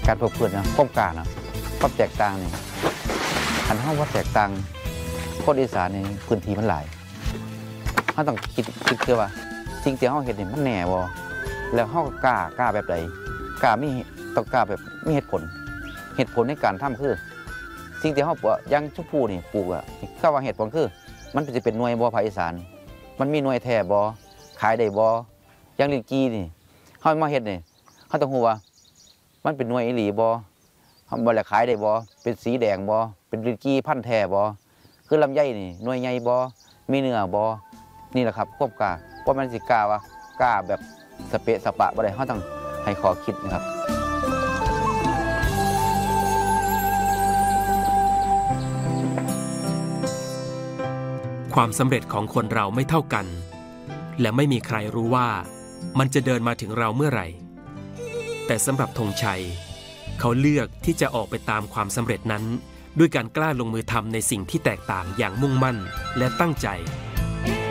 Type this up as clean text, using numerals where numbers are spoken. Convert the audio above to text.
การประพฤตินะความกล้านะความแตกต่างนี่คันเฮาว่าแตกต่างคนอีสานนี่พื้นที่มันหลายเฮาต้องคิดคือว่าสิ่งที่เฮาเฮ็ดนี่มันแน่บ่แล้วเฮาก็กล้าแบบใดกล้ามีต้องกล้าแบบมีเหตุผลในการทำคือสิ่งที่เฮาปลูกอย่างชมพู่นี่ปลูกอ่ะคำว่าเหตุผลคือมันจะเป็นหน่วยบ่ภาคอีสานมันมีหน่วยแท้บ่ขายได้บ่อย่างลิ้นจี่นี่เฮามาเฮ็ดนี่เฮาต้องรู้ว่ามันเป็นหน่วยอีหลีบ่เฮาบ่ได้ขายได้บ่เป็นสีแดงบ่เป็นลิ้นจี่พันธุ์แท้บ่คือลำไยนี่หน่วยใหญ่บ่มีเนื้อบ่นี่แหละครับควบกล้าบ่แม่นสิกล้าว่ากล้าแบบสเปะสปะบ่ได้เฮาต้องให้ขอคิดนะครับความสำเร็จของคนเราไม่เท่ากันและไม่มีใครรู้ว่ามันจะเดินมาถึงเราเมื่อไหร่แต่สำหรับธงชัยเขาเลือกที่จะออกไปตามความสำเร็จนั้นด้วยการกล้าลงมือทำในสิ่งที่แตกต่างอย่างมุ่งมั่นและตั้งใจ